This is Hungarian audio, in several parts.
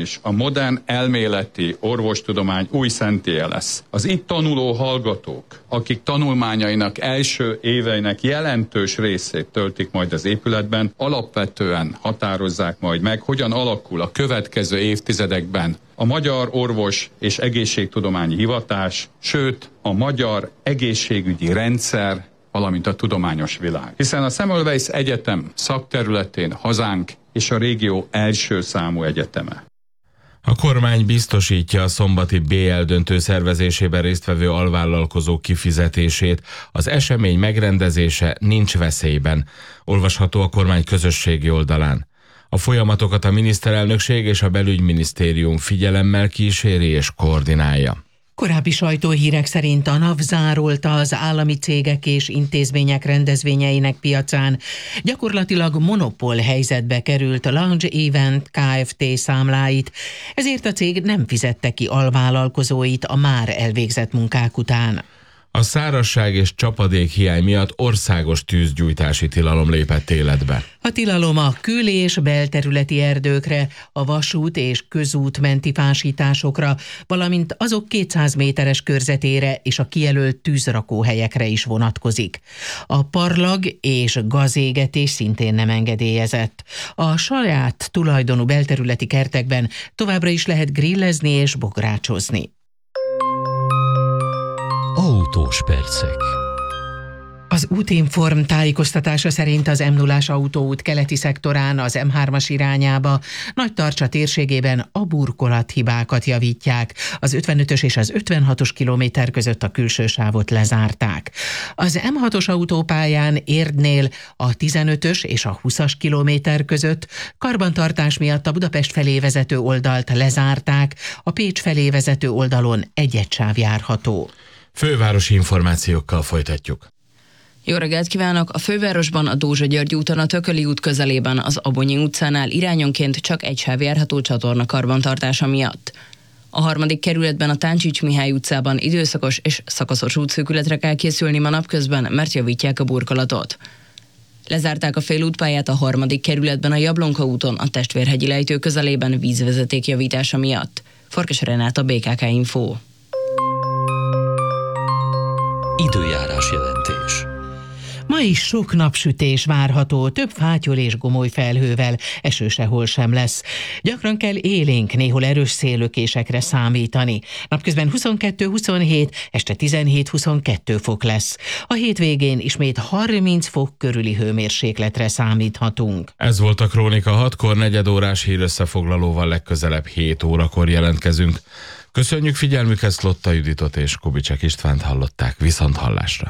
is a modern elméleti orvostudomány új szentélye lesz. Az itt tanuló hallgatók, akik tanulmányainak első éveinek jelentős részét töltik majd az épületben, alapvetően határozzák majd meg, hogyan alakul a következő évtizedekben a magyar orvos és egészségtudományi hivatás, sőt a magyar egészségügyi rendszer, valamint a tudományos világ. Hiszen a Semmelweis Egyetem szakterületén hazánk és a régió első számú egyeteme. A kormány biztosítja a szombati BL döntő szervezésében résztvevő alvállalkozók kifizetését. Az esemény megrendezése nincs veszélyben. Olvasható a kormány közösségi oldalán. A folyamatokat a miniszterelnökség és a belügyminisztérium figyelemmel kíséri és koordinálja. Korábbi sajtóhírek szerint a NAV zárolta az állami cégek és intézmények rendezvényeinek piacán. Gyakorlatilag monopól helyzetbe került a Lounge Event Kft. Számláit, ezért a cég nem fizette ki alvállalkozóit a már elvégzett munkák után. A szárazság és csapadék hiány miatt országos tűzgyújtási tilalom lépett életbe. A tilalom a kül- és belterületi erdőkre, a vasút és közút menti fásításokra, valamint azok 200 méteres körzetére és a kijelölt tűzrakóhelyekre is vonatkozik. A parlag és gazégetés szintén nem engedélyezett. A saját tulajdonú belterületi kertekben továbbra is lehet grillezni és bográcsozni. Autós percek. Az Útinform tájékoztatása szerint az M0-ás autóút keleti szektorán az M3-as irányába Nagytarcsa térségében a burkolathibákat javítják. Az 55-ös és az 56-os kilométer között a külső sávot lezárták. Az M6-os autópályán Érdnél a 15-ös és a 20-as kilométer között karbantartás miatt a Budapest felé vezető oldalt lezárták, a Pécs felé vezető oldalon egy sáv járható. Fővárosi információkkal folytatjuk. Jó reggelt kívánok! A fővárosban a Dózsa-György úton a Tököli út közelében az Abonyi utcánál irányonként csak egy sáv járható csatorna karbantartása miatt. A 3. kerületben a Táncsics Mihály utcában időszakos és szakaszos útszűkületre kell készülni ma napközben, mert javítják a burkolatot. Lezárták a félútpályát a 3. kerületben a Jablonka úton a Testvérhegyi lejtő közelében vízvezeték javítása miatt. Farkas Renáta, BKK Info. Időjárás jelentés. Ma is sok napsütés várható, több fátyol és gomoly felhővel, eső sehol sem lesz. Gyakran kell élénk, néhol erős széllökésekre számítani. Napközben 22-27, este 17-22 fok lesz. A hétvégén ismét 30 fok körüli hőmérsékletre számíthatunk. Ez volt a Krónika 6-kor, negyedórás hírösszefoglalóval legközelebb 7 órakor jelentkezünk. Köszönjük figyelmüket, Szlotta Juditot és Kubicsek Istvánt hallották. Viszonthallásra.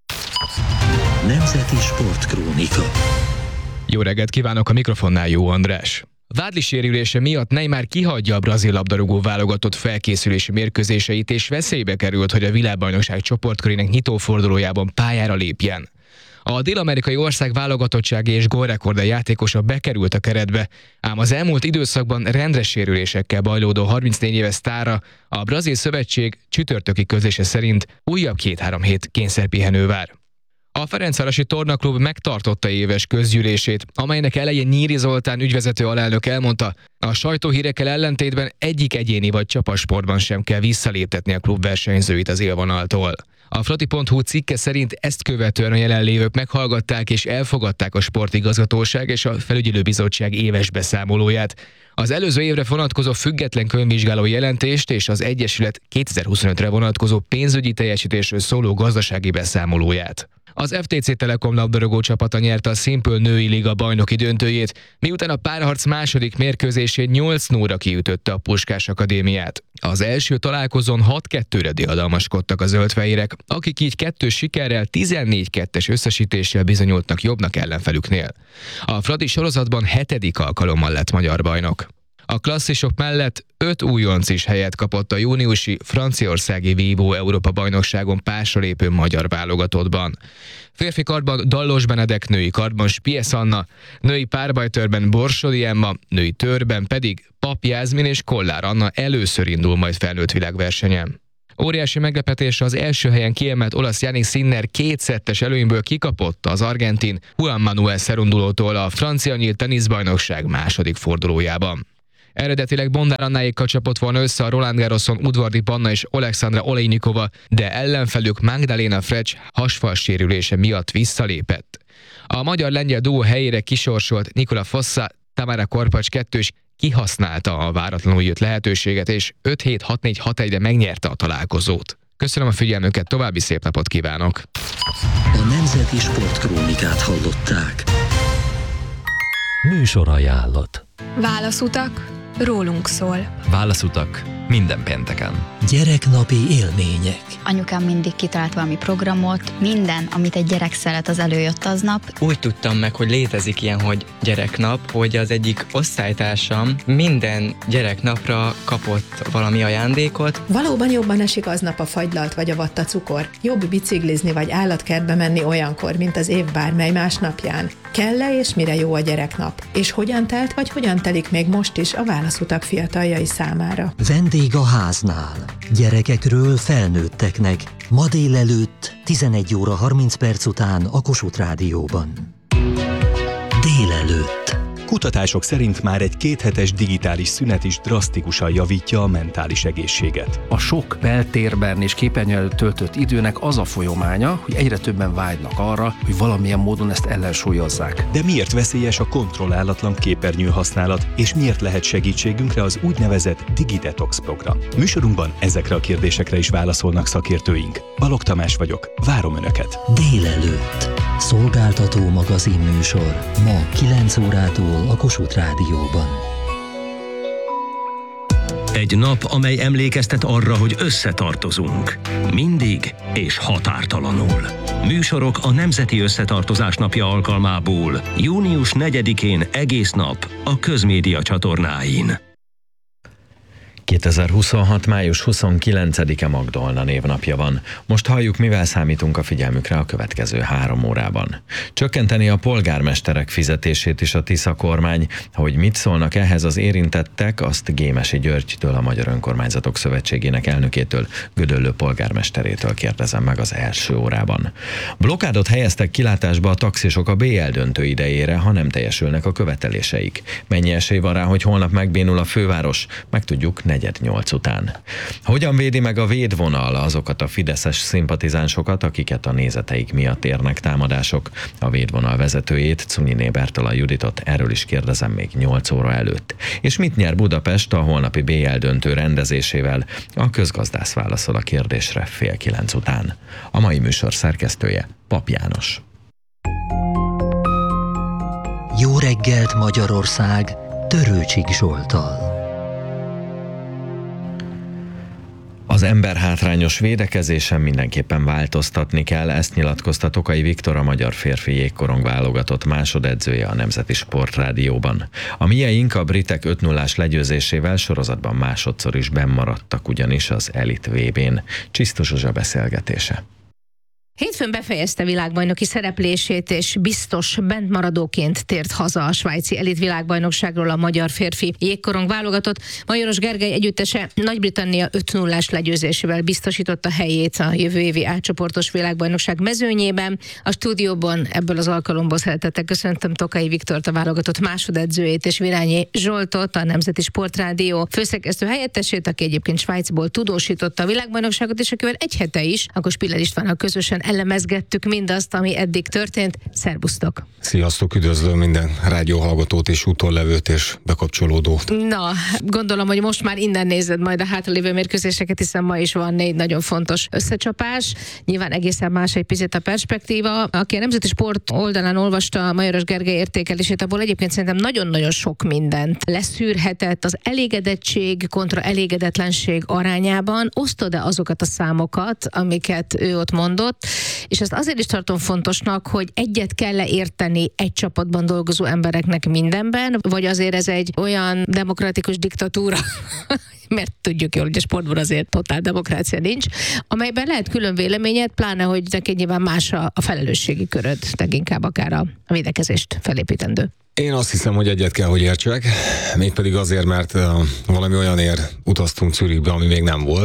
Nemzeti Sportkrónika. Jó reggelt kívánok, a mikrofonnál Jó András. Vádli sérülése miatt Neymar kihagyja a brazil labdarúgó válogatott felkészülési mérkőzéseit, és veszélybe került, hogy a világbajnokság csoportkörének nyitófordulójában pályára lépjen. A dél-amerikai ország válogatottsági és gólrekorda játékosa bekerült a keretbe, ám az elmúlt időszakban rendre sérülésekkel bajlódó 34 éves sztárra a brazil szövetség csütörtöki közlése szerint újabb 2-3 hét kényszerpihenő vár. A Ferencvárosi Tornaklub megtartotta éves közgyűlését, amelynek elején Nyíri Zoltán ügyvezető alelnök elmondta, a sajtóhírekkel ellentétben egyik egyéni vagy csapatsportban sem kell visszaléptetni a klub versenyzőit az élvonaltól. A frati.hu cikke szerint ezt követően a jelenlévők meghallgatták és elfogadták a sportigazgatóság és a felügyelőbizottság éves beszámolóját, az előző évre vonatkozó független könyvvizsgáló jelentést és az Egyesület 2025-re vonatkozó pénzügyi teljesítésről szóló gazdasági beszámolóját. Az FTC Telekom labdarúgó csapata nyerte a Színpől női liga bajnoki döntőjét, miután a párharc második mérkőzésén 8-0-ra kiütötte a Puskás Akadémiát. Az első találkozón 6-2-re diadalmaskodtak a zöldfehérek, akik így 2 sikerrel 14-2-es összesítéssel bizonyultnak jobbnak ellenfelüknél. A Fradi sorozatban 7. alkalommal lett magyar bajnok. A klasszisok mellett 5 újonc is helyet kapott a júniusi franciaországi vívó Európa-bajnokságon pásra lépő magyar válogatottban. Férfi kardban Dallos Benedek, női kardban Spies Anna, női párbajtőrben Borsodi Emma, női törben pedig Pap Jászmin és Kollár Anna először indul majd felnőtt világversenyen. Óriási meglepetésre az első helyen kiemelt olasz Jannik Sinner 2 szettes előnyből kikapott az argentin Juan Manuel Cerundolótól a francia nyílt teniszbajnokság második fordulójában. Eredetileg Bondár Annáékkal csapott volna össze a Roland Garroson Udvardi Panna és Oleksandra Olejnikova, de ellenfelük Magdalena Frech hasfal sérülése miatt visszalépett. A magyar-lengyel duó helyére kisorsolt Nikola Fossa, Tamara Korpacs kettős kihasználta a váratlanul jött lehetőséget, és 5-7-6-4-6-1-re megnyerte a találkozót. Köszönöm a figyelmüket, további szép napot kívánok! A Nemzeti Sportkrónikát hallották. Műsorajánlat. Válaszutak, rólunk szól. Válaszutak minden pénteken. Gyereknapi élmények. Anyukám mindig kitalált valami programot, minden, amit egy gyerek szeret, az előjött aznap. Úgy tudtam meg, hogy létezik ilyen, hogy gyereknap, hogy az egyik osztálytársam minden gyereknapra kapott valami ajándékot. Valóban jobban esik aznap a fagylalt vagy a vatta cukor. Jobb biciklizni vagy állatkertbe menni olyankor, mint az év bármely más napján. Kell-e és mire jó a gyereknap? És hogyan telt vagy hogyan telik még most is a Válaszutak fiataljai számára? Vendég a háznál. Gyerekekről felnőtteknek. Ma délelőtt 11 óra 30 perc után a Kossuth Rádióban. Délelőtt. Kutatások szerint már egy 2 hetes digitális szünet is drasztikusan javítja a mentális egészséget. A sok beltérben és képernyő előtt töltött időnek az a folyamánya, hogy egyre többen vágynak arra, hogy valamilyen módon ezt ellensúlyozzák. De miért veszélyes a kontrollálatlan képernyő használat, és miért lehet segítségünkre az úgynevezett DigiDetox program? Műsorunkban ezekre a kérdésekre is válaszolnak szakértőink. Balogh Tamás vagyok, várom Önöket! Délelőtt. Szolgáltató magazin műsor. Ma 9 órától a Kossuth Rádióban. Egy nap, amely emlékeztet arra, hogy összetartozunk. Mindig és határtalanul. Műsorok a Nemzeti Összetartozás napja alkalmából. Június 4-én egész nap a Közmédia csatornáin. 2026. május 29-e Magdolna névnapja van. Most halljuk, mivel számítunk a figyelmükre a következő 3 órában. Csökkenteni a polgármesterek fizetését is a Tisza kormány. Hogy mit szólnak ehhez az érintettek, azt Gémesi Györgytől, a Magyar Önkormányzatok Szövetségének elnökétől, Gödöllő polgármesterétől kérdezem meg az első órában. Blokkádot helyeztek kilátásba a taxisok a BL döntő idejére, ha nem teljesülnek a követeléseik. Mennyi esély van rá, hogy holnap megbénul a főváros? Megtudjuk 4:08 után. Hogyan védi meg a védvonal azokat a fideszes szimpatizánsokat, akiket a nézeteik miatt érnek támadások? A védvonal vezetőjét, Cunyiné Bertalan Juditot erről is kérdezem még 8 óra előtt. És mit nyer Budapest a holnapi BL döntő rendezésével? A közgazdász válaszol a kérdésre 8:30 után. A mai műsor szerkesztője Pap János. Jó reggelt Magyarország, Törőcsik Zsolttal. Az emberhátrányos védekezésen mindenképpen változtatni kell, ezt nyilatkozta Tokay Viktor, a magyar férfi jégkorong válogatott másodedzője a Nemzeti Sportrádióban. A mieink a britek 5-0-ás legyőzésével sorozatban másodszor is bennmaradtak ugyanis az Elit VB-n. Csisztus Zsuzsa beszélgetése. Hétfőn befejezte világbajnoki szereplését, és biztos bentmaradóként tért haza a svájci elit világbajnokságról a magyar férfi jégkorong válogatott. Majoros Gergely együttese Nagy-Britannia 5-0-ás legyőzésével biztosította helyét a jövő évi átcsoportos világbajnokság mezőnyében. A stúdióban ebből az alkalomból szeretettel köszöntöm Tokay Viktort, a válogatott másodedzőjét, és Virányi Zsoltot, a Nemzeti Sportrádió főszerkesztő helyettesét, aki egyébként Svájcból tudósította a világbajnokságot, és akivel egy hete is, akkor Spiller Istvánnal közösen elemezgettük mindazt, ami eddig történt. Szerbusztok! Sziasztok, üdvözlöm minden rádióhallgatót és útonlevőt és bekapcsolódót. Na, gondolom, hogy most már innen nézed majd a hátralévő mérkőzéseket, hiszen ma is van 4 nagyon fontos összecsapás. Nyilván egészen más egy picit a perspektíva. Aki a Nemzeti Sport oldalán olvasta Majoros Gergely értékelését, abból egyébként szerintem nagyon-nagyon sok mindent leszűrhetett az elégedettség kontra elégedetlenség arányában. Osztod-e azokat a számokat, amiket ő ott mondott? És ezt azért is tartom fontosnak, hogy egyet kell érteni egy csapatban dolgozó embereknek mindenben, vagy azért ez egy olyan demokratikus diktatúra, mert tudjuk jól, hogy a sportban azért totál demokrácia nincs, amelyben lehet külön véleményed, pláne, hogy neked nyilván más a felelősségi köröd, leginkább akár a védekezést felépítendő. Én azt hiszem, hogy egyet kell, hogy értsek, mégpedig azért, mert valami olyanért utaztunk Zürichbe, ami még nem volt,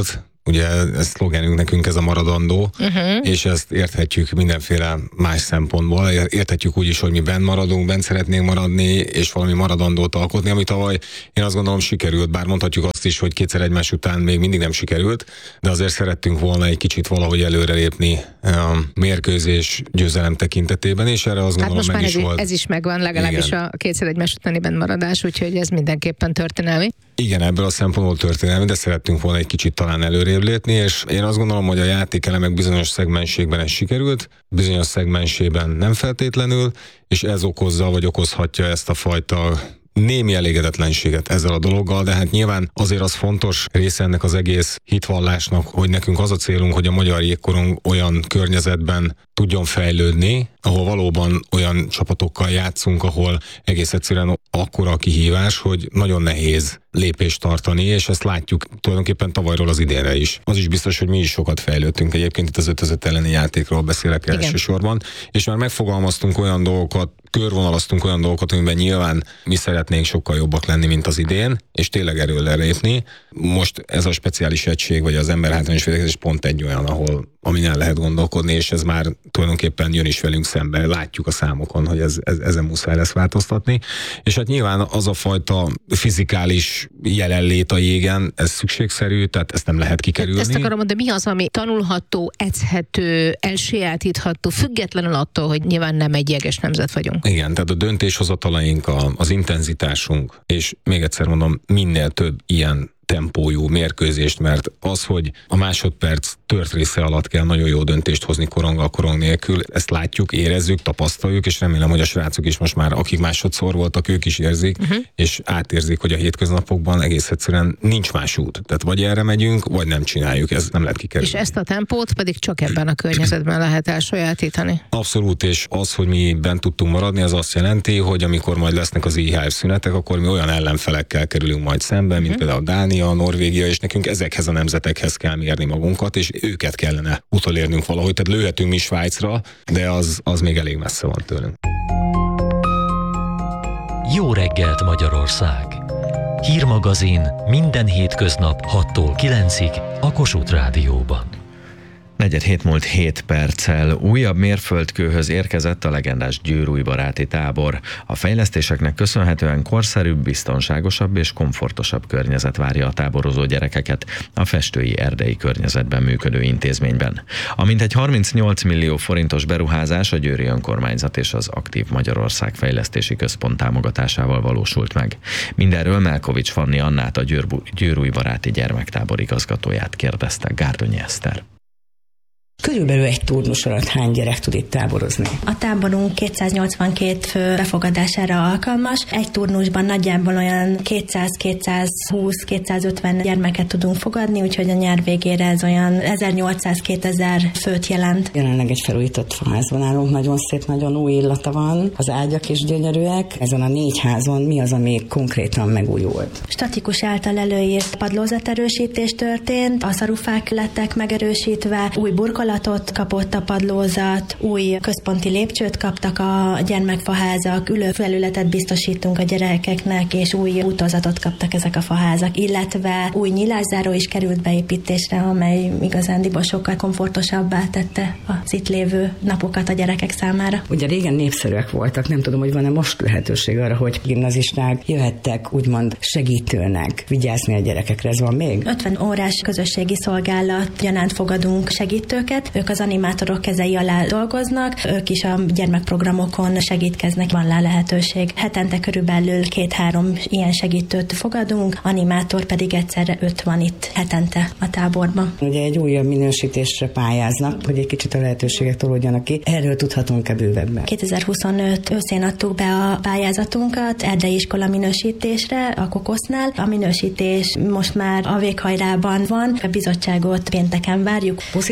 ugye ez szlogenünk nekünk, ez a maradandó, és ezt érthetjük mindenféle más szempontból. Érthetjük úgy is, hogy mi benn maradunk, benn szeretnénk maradni, és valami maradandót alkotni, ami tavaly én azt gondolom sikerült, bár mondhatjuk azt is, hogy kétszer egymás után még mindig nem sikerült, de azért szerettünk volna egy kicsit valahogy előrelépni a mérkőzés győzelem tekintetében, és erre azt gondolom most meg is volt. Ez is megvan, legalábbis a kétszer egymás utáni bennmaradás, úgyhogy ez mindenképpen történelmi. Igen, ebből a szempontból történelmi, de szerettünk volna egy kicsit talán előrébb lépni, és én azt gondolom, hogy a játékelemek bizonyos szegmenségben ez sikerült, bizonyos szegmensében nem feltétlenül, és ez okozza, vagy okozhatja ezt a fajta némi elégedetlenséget ezzel a dologgal, de hát nyilván azért az fontos része ennek az egész hitvallásnak, hogy nekünk az a célunk, hogy a magyar jégkorong olyan környezetben tudjon fejlődni, ahol valóban olyan csapatokkal játszunk, ahol egész egyszerűen akkora a kihívás, hogy nagyon nehéz lépést tartani, és ezt látjuk tulajdonképpen tavalyról az idénre is. Az is biztos, hogy mi is sokat fejlődtünk. Egyébként itt az 5-5 elleni játékról beszélek elsősorban, és már megfogalmaztunk olyan dolgokat, körvonalaztunk olyan dolgokat, amiben nyilván mi szeretnénk sokkal jobbak lenni, mint az idén, és tényleg erről lelépni. Most ez a speciális egység, vagy az emberhátrányos védekezés pont egy olyan, amin el lehet gondolkodni, és ez már tulajdonképpen jön is velünk szembe. Látjuk a számokon, hogy ezen muszáj lesz változtatni. És hát nyilván az a fajta fizikális jelenlét a jégen, ez szükségszerű, tehát ezt nem lehet kikerülni. Ezt akarom mondani, de mi az, ami tanulható, edzhető, elsajátítható, függetlenül attól, hogy nyilván nem egy jeges nemzet vagyunk? Igen, tehát a döntéshozatalaink, az intenzitásunk, és még egyszer mondom, minél több ilyen tempójú mérkőzést, mert az, hogy a másodperc tört része alatt kell nagyon jó döntést hozni korong nélkül, ezt látjuk, érezzük, tapasztaljuk, és remélem, hogy a srácok is most már, akik másodszor voltak, ők is érzik, és átérzik, hogy a hétköznapokban egész egyszerűen nincs más út. Tehát vagy erre megyünk, vagy nem csináljuk, ez nem lehet kikerülni. És ezt a tempót pedig csak ebben a környezetben lehet elsajátítani. Abszolút, és az, hogy mi bent tudtunk maradni, az azt jelenti, hogy amikor majd lesznek az IHF szünetek, akkor mi olyan ellenfelekkel kerülünk majd szembe, mint például Dánia, Norvégia, és nekünk ezekhez a nemzetekhez kell mérni magunkat, és őket kellene utolérnünk valahogy. Tehát lőhetünk mi Svájcra, de az még elég messze van tőlünk. Jó reggelt, Magyarország! Hírmagazin minden hétköznap 6-tól 9-ig a Kossuth Rádióban. 4:07 múlt 7 perccel újabb mérföldkőhöz érkezett a legendás győrújbaráti tábor. A fejlesztéseknek köszönhetően korszerűbb, biztonságosabb és komfortosabb környezet várja a táborozó gyerekeket a festői erdei környezetben működő intézményben. A mintegy 38 millió forintos beruházás a győri önkormányzat és az Aktív Magyarország Fejlesztési Központ támogatásával valósult meg. Mindenről Melkovics Fanni Annát, a győrújbaráti gyermektábor igazgatóját kérdezte Gárdonyi Eszter. Körülbelül egy turnus alatt hány gyerek tud itt táborozni? A táborunk 282 fő befogadására alkalmas. Egy turnusban nagyjából olyan 200-220-250 gyermeket tudunk fogadni, úgyhogy a nyár végére ez olyan 1800-2000 főt jelent. Jelenleg egy felújított faházban állunk, nagyon szép, nagyon új illata van, az ágyak is gyönyörűek. Ezen a 4 házon mi az, ami konkrétan megújult? Statikus által előírt padlózaterősítés történt, a szarufák lettek megerősítve, új burkolat kapott a padlózat, új központi lépcsőt kaptak a gyermekfaházak, ülőfelületet biztosítunk a gyerekeknek, és új útozatot kaptak ezek a faházak, illetve új nyilászáró is került beépítésre, amely igazándiból sokkal komfortosabbá tette az itt lévő napokat a gyerekek számára. Ugye régen népszerűek voltak, nem tudom, hogy van-e most lehetőség arra, hogy gimnazisták jöhettek úgymond segítőnek vigyázni a gyerekekre, ez van még? 50 órás közösségi szolgálat gyanánt fogadunk segítőket. Ők az animátorok kezei alá dolgoznak, ők is a gyermekprogramokon segítkeznek, van rá lehetőség. Hetente körülbelül 2-3 ilyen segítőt fogadunk, animátor pedig egyszerre 5 van itt hetente a táborban. Ugye egy újabb minősítésre pályáznak, hogy egy kicsit a lehetőségek tolódjanak ki. Erről tudhatunk-e bővebben? 2025 őszén adtuk be a pályázatunkat erdei iskola minősítésre a Kokosznál. A minősítés most már a véghajrában van, a bizottságot pénteken várjuk. Pozitív elbírálás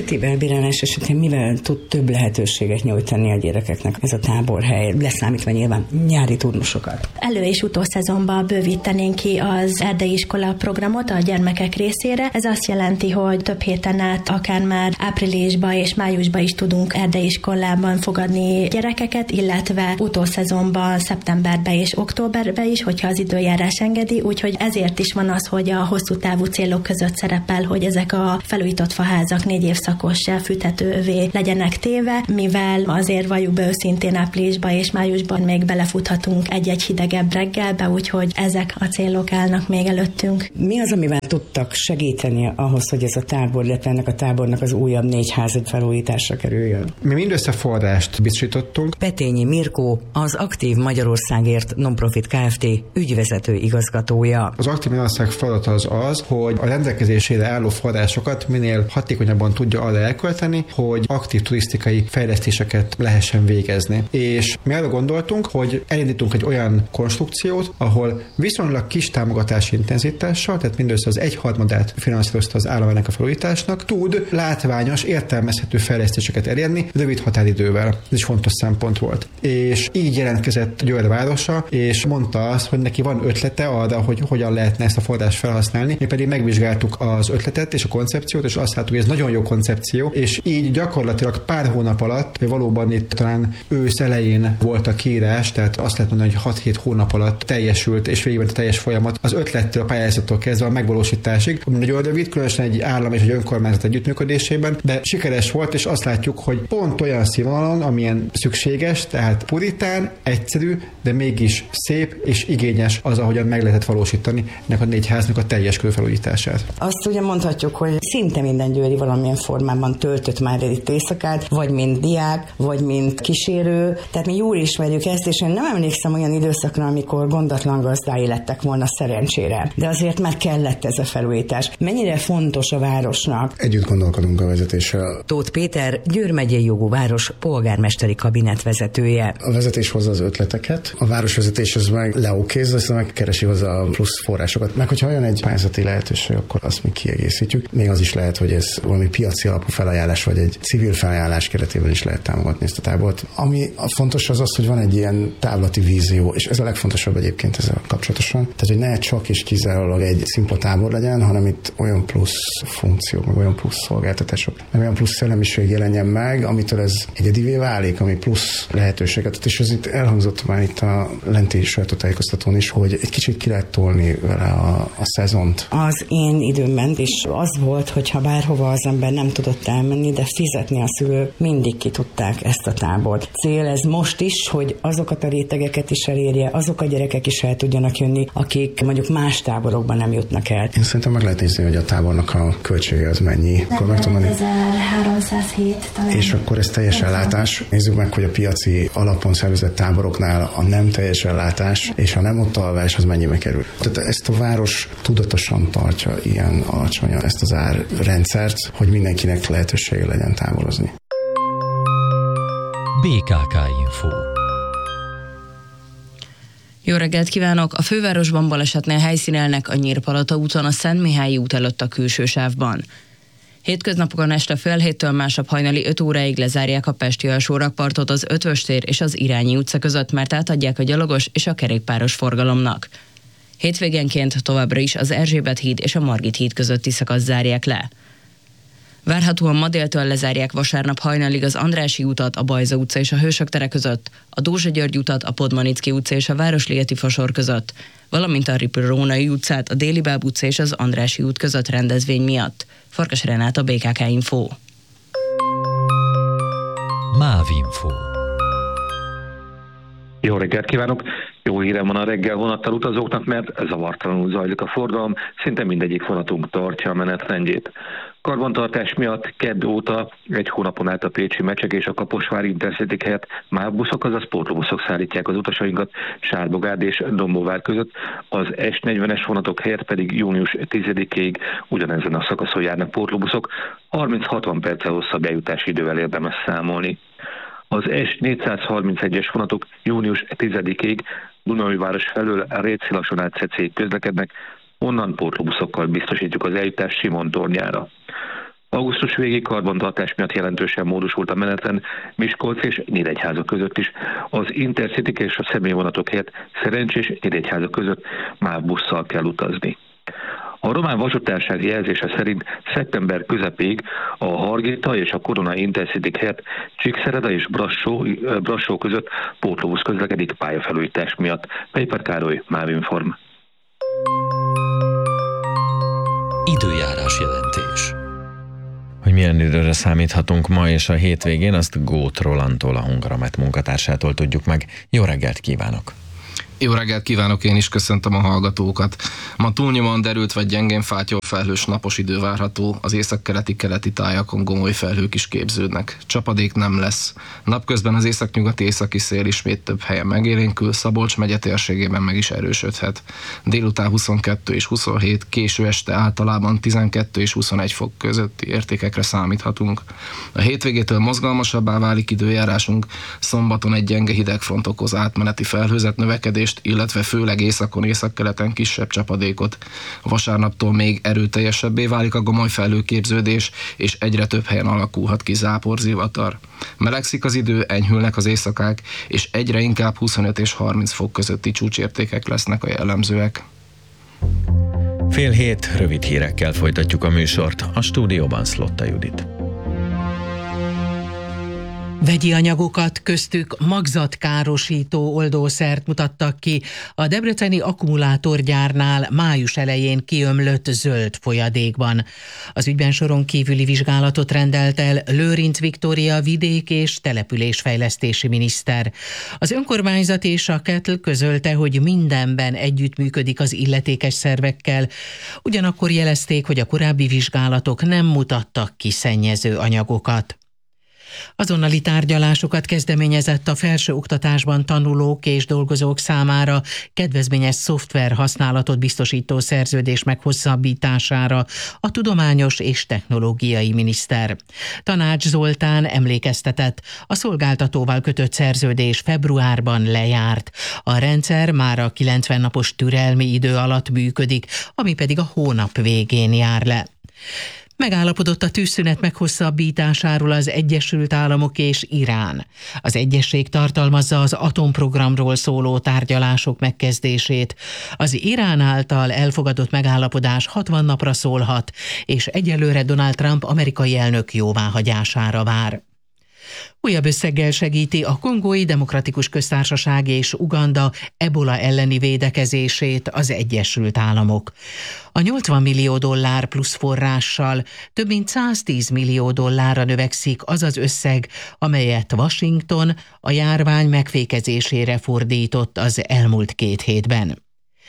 időjárás esetén mivel tud több lehetőséget nyújtani a gyerekeknek ez a táborhely, leszámítva nyilván nyári turnusokat? Elő- és utószezonban bővítenénk ki az erdei iskola programot a gyermekek részére. Ez azt jelenti, hogy több héten át, akár már áprilisban és májusban is tudunk erdei iskolában fogadni gyerekeket, illetve utószezonban szeptemberben és októberben is, hogyha az időjárás engedi, úgyhogy ezért is van az, hogy a hosszú távú célok között szerepel, hogy ezek a felújított faházak 4 évszakos fűthetővé legyenek téve, mivel azért valljuk be őszintén áprilisban és májusban még belefuthatunk egy-egy hidegebb reggelbe, úgyhogy ezek a célok állnak még előttünk. Mi az, amivel tudtak segíteni ahhoz, hogy ez a tábor, illetve ennek a tábornak az újabb 4 ház felújításra kerüljön? Mi mindössze forrást biztosítottunk. Petényi Mirkó, az Aktív Magyarországért Nonprofit Kft. Ügyvezető igazgatója. Az Aktív Magyarország feladata az, hogy a rendelkezésére álló forrásokat minél hatékonyabban tudja arra elkölteni, hogy aktív turisztikai fejlesztéseket lehessen végezni. És mi arra gondoltunk, hogy elindítunk egy olyan konstrukciót, ahol viszonylag kis támogatási intenzitással, tehát mindössze az 1/3 finanszírozta az állam ennek a felújításnak, tud látványos, értelmezhető fejlesztéseket elérni rövid határidővel. Ez is fontos szempont volt. És így jelentkezett Győr városa, és mondta azt, hogy neki van ötlete arra, hogy hogyan lehetne ezt a forrást felhasználni. Mi pedig megvizsgáltuk az ötletet és a koncepciót, és azt láttuk, hogy ez nagyon jó koncepció, és így gyakorlatilag pár hónap alatt, vagy valóban itt talán ősz elején volt a kiírás, tehát azt lehet mondani, hogy 6-7 hónap alatt teljesült, és végigment a teljes folyamat az ötlettől, a pályázattól kezdve a megvalósításig, ami nagyon rövid, különösen egy állam és egy önkormányzat együttműködésében, de sikeres volt, és azt látjuk, hogy pont olyan színvonalon, amilyen szükséges, tehát puritán, egyszerű, de mégis szép és igényes az, ahogyan meg lehetett valósítani ennek a 4 háznak a teljes körfelújítását. Azt ugye mondhatjuk, hogy szinte minden győri valamilyen formában töltött már itt éjszakát, vagy mint diák, vagy mint kísérő. Tehát mi jól ismerjük ezt, és én nem emlékszem olyan időszakra, amikor gondatlan gazdái lettek volna szerencsére. De azért már kellett ez a felújítás. Mennyire fontos a városnak? Együtt gondolkodunk a vezetéssel. Tóth Péter, Győr megyei jogú város polgármesteri kabinet vezetője. A vezetés hozza az ötleteket, a városvezetés az meg leokézza, aztán megkeresi hozzá a plusz forrásokat. Meg hogyha olyan egy pályázati lehetőség, akkor azt mi kiegészítjük. Még az is lehet, hogy ez valami piaci alapú felajánlás, vagy egy civil felajánlás keretében is lehet támogatni ezt a tábort. Ami fontos az, hogy van egy ilyen távlati vízió, és ez a legfontosabb egyébként ezzel kapcsolatosan. Tehát, hogy ne csak és kizárólag egy szimpla tábor legyen, hanem itt olyan plusz funkciók, meg olyan plusz szolgáltatások, meg olyan plusz szellemiség jelenjen meg, amitől ez egyedivé válik, ami plusz lehetőséget ad. És ez itt elhangzott már itt a lenti sajtótájékoztatón is, hogy egy kicsit ki lehet tolni vele a szezont. Az én időmben is az volt, hogyha bárhova az ember nem tudott elmenni, de fizetni a szülők mindig ki tudták ezt a tábort. Cél ez most is, hogy azokat a rétegeket is elérje, azok a gyerekek is el tudjanak jönni, akik mondjuk más táborokban nem jutnak el. Én szerintem meg lehet nézni, hogy a tábornak a költsége az mennyi. 4307 talán. És akkor ez teljes ellátás. Nézzük meg, hogy a piaci alapon szervezett táboroknál a nem teljes ellátás és a nem ott alvás az mennyibe kerül. Tehát ezt a város tudatosan tartja ilyen alacsonyan ezt az árrendszert, hogy mindenkinek lehetősége legyen távolozni. BKK Info. Jó reggelt kívánok! A fővárosban balesetnél helyszínelnek a Nyírpalota úton, a Szentmihályi út előtt a külső sávban. Hétköznapokon este fél héttől másnap hajnali 5 óráig lezárják a pesti alsó rakpartot az Ötvös tér és az Irányi utca között, mert átadják a gyalogos és a kerékpáros forgalomnak. Hétvégenként továbbra is az Erzsébet híd és a Margit híd közötti szakaszt zárják le. Várhatóan ma déltől lezárják vasárnap hajnalig az Andrássy utat, a Bajza utca és a Hősök tere között, a Dózsa György utat, a Podmanicki utca és a Városligeti Fasor között, valamint a Rippl-Rónai utcát, a Déli Báb utca és az Andrássy út között rendezvény miatt. Farkas Renáta, BKK Info. Mávinfo. Jó reggelt kívánok! Jó hírem van a reggel vonattal utazóknak, mert zavartalanul zajlik a forgalom, szinte mindegyik vonatunk tartja a menetrendjét. Karbantartás miatt kedd óta egy hónapon át a pécsi Mecsek és a Kaposvári Intercity helyett már buszok, azaz pótlóbuszok szállítják az utasainkat Sárbogád és Dombóvár között, az S40-es vonatok helyett pedig június 10-ig ugyanezen a szakaszon járnak pótlóbuszok, 30-60 perccel hosszabb eljutási idővel érdemes számolni. Az S431-es vonatok június 10-ig Dunaújváros felől Rétszilason át Szecéig közlekednek, onnan pótlóbuszokkal biztosítjuk az eljutást Simon tornyára. Augusztus végi karbantartás miatt jelentősen módosult a menetrend Miskolc és Nyíregyháza között is. Az Intercity és a személyvonatok helyett Szerencs és Nyíregyháza között MÁV busszal kell utazni. A román vasúttársaság jelzése szerint szeptember közepéig a Hargita és a Korona Intercity helyett Csíkszereda és Brassó között pótlóbusz közlekedik pályafelújítás miatt. Pejper Károly, MÁV Inform. Időjárás jelentés. Hogy milyen időre számíthatunk ma és a hétvégén, azt Góth Rolandtól, a Hungaramet munkatársától tudjuk meg. Jó reggelt kívánok! Jó reggelt kívánok, én is köszöntöm a hallgatókat. Ma túlnyomóan derült vagy gyengén fátyol felhős napos idő várható, az északkeleti tájakon gomoly felhők is képződnek. Csapadék nem lesz. Napközben az északnyugati északi szél ismét több helyen megélénkül, Szabolcs megye térségében meg is erősödhet. Délután 22 és 27, késő este általában 12 és 21 fok közötti értékekre számíthatunk. A hétvégétől mozgalmasabbá válik időjárásunk, szombaton egy gyenge hidegfront okoz átmeneti felhőzet növekedés, illetve főleg északon, északkeleten kisebb csapadékot. Vasárnaptól még erőteljesebbé válik a gomoly felhőképződés, és egyre több helyen alakulhat ki záporzivatar. Melegszik az idő, enyhülnek az éjszakák, és egyre inkább 25 és 30 fok közötti csúcsértékek lesznek a jellemzőek. 6:30 rövid hírekkel folytatjuk a műsort. A stúdióban Szlotta Judit. Vegyi anyagokat, köztük magzatkárosító oldószert mutattak ki a debreceni akkumulátorgyárnál május elején kiömlött zöld folyadékban. Az ügyben soron kívüli vizsgálatot rendelt el Lőrinc Viktória vidék- és településfejlesztési miniszter. Az önkormányzat és a KETL közölte, hogy mindenben együttműködik az illetékes szervekkel, ugyanakkor jelezték, hogy a korábbi vizsgálatok nem mutattak ki szennyező anyagokat. Azonnali tárgyalásokat kezdeményezett a felsőoktatásban tanulók és dolgozók számára kedvezményes szoftver használatot biztosító szerződés meghosszabbítására a tudományos és technológiai miniszter. Tanács Zoltán emlékeztetett, a szolgáltatóval kötött szerződés februárban lejárt. A rendszer már a 90 napos türelmi idő alatt működik, ami pedig a hónap végén jár le. Megállapodott a tűzszünet meghosszabbításáról az Egyesült Államok és Irán. Az egyezség tartalmazza az atomprogramról szóló tárgyalások megkezdését. Az Irán által elfogadott megállapodás 60 napra szólhat, és egyelőre Donald Trump amerikai elnök jóváhagyására vár. Újabb összeggel segíti a Kongói Demokratikus Köztársaság és Uganda ebola elleni védekezését az Egyesült Államok. A $80 millió plusz forrással több mint $110 millió növekszik az az összeg, amelyet Washington a járvány megfékezésére fordított az elmúlt 2 hétben.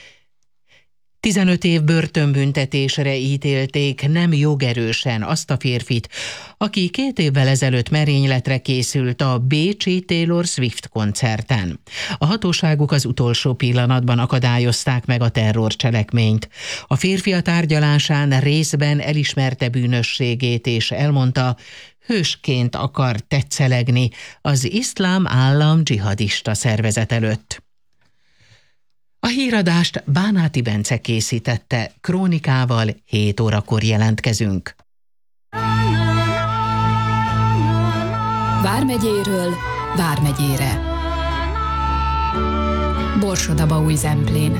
15 év börtönbüntetésre ítélték nem jogerősen azt a férfit, aki 2 évvel ezelőtt merényletre készült a bécsi Taylor Swift koncerten. A hatóságok az utolsó pillanatban akadályozták meg a terrorcselekményt. A férfi a tárgyalásán részben elismerte bűnösségét és elmondta, hősként akar tetszelegni az Iszlám Állam dzsihadista szervezet előtt. A híradást Bánáti Bence készítette, krónikával 7 órakor jelentkezünk. Vármegyéről Vármegyére. Borsod-Abaúj-Zemplén.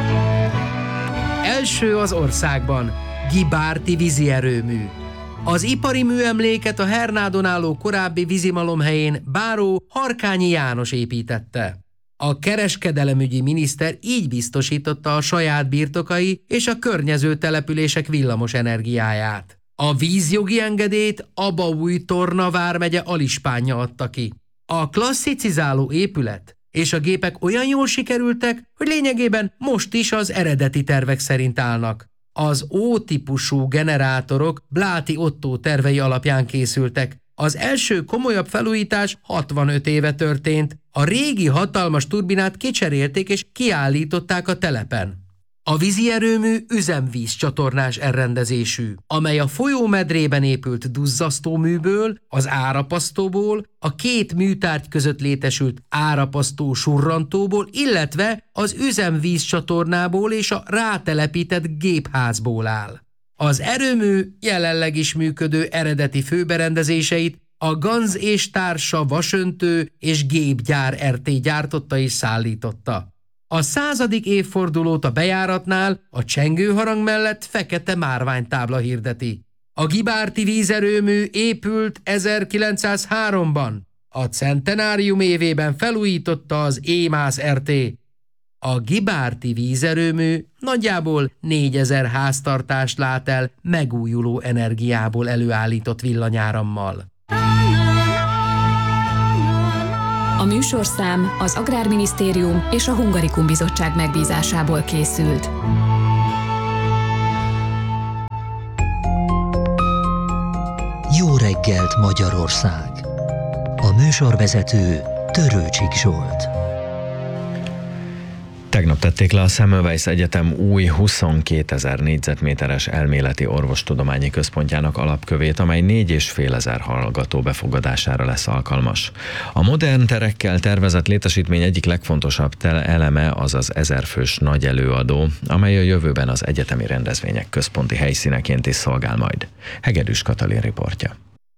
Első az országban Gibárti vízi erőmű. Az ipari műemléket a Hernádon álló korábbi vízimalomhelyén báró Harkányi János építette. A kereskedelemügyi miniszter így biztosította a saját birtokai és a környező települések villamos energiáját. A vízjogi engedélyt Abaúj-Torna vármegye Alispánja adta ki. A klasszicizáló épület és a gépek olyan jól sikerültek, hogy lényegében most is az eredeti tervek szerint állnak. Az O-típusú generátorok Bláti Ottó tervei alapján készültek. Az első komolyabb felújítás 65 éve történt. A régi hatalmas turbinát kicserélték és kiállították a telepen. A vízi erőmű üzemvízcsatornás elrendezésű, amely a folyómedrében épült duzzasztóműből, az árapasztóból, a 2 műtárgy között létesült árapasztó surrantóból, illetve az üzemvízcsatornából és a rátelepített gépházból áll. Az erőmű jelenleg is működő eredeti főberendezéseit a Ganz és társa vasöntő és gépgyár RT gyártotta és szállította. A 100. évfordulót a bejáratnál a csengőharang mellett fekete márványtábla hirdeti. A Gibárti vízerőmű épült 1903-ban. A centenárium évében felújította az EMAS RT. A Gibárti vízerőmű nagyjából 4000 háztartást lát el megújuló energiából előállított villanyárammal. A műsorszám az Agrárminisztérium és a Hungarikum Bizottság megbízásából készült. Jó reggelt Magyarország! A műsorvezető Törőcsik Zsolt. Tegnap tették le a Semmelweis Egyetem új 22 000 négyzetméteres elméleti orvostudományi központjának alapkövét, amely 4500 hallgató befogadására lesz alkalmas. A modern terekkel tervezett létesítmény egyik legfontosabb eleme az az 1000 fős nagy előadó, amely a jövőben az egyetemi rendezvények központi helyszíneként is szolgál majd. Hegedűs Katalin riportja.